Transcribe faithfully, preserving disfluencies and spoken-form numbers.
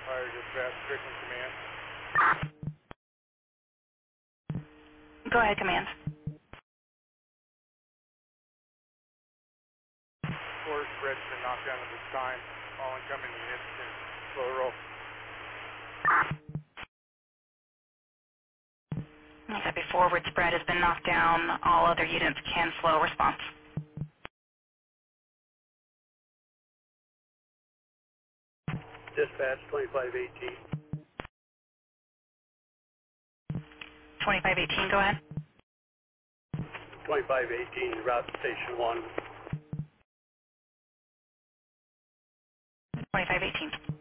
Fire dispatch, Strickland Command. Go ahead, command. Floor spread's been knocked down at this time. All incoming units can slow roll. Like I said before, forward spread has been knocked down. All other units can slow response. Dispatch twenty-five eighteen. twenty-five eighteen, go ahead. twenty-five eighteen, route to station one. twenty-five eighteen.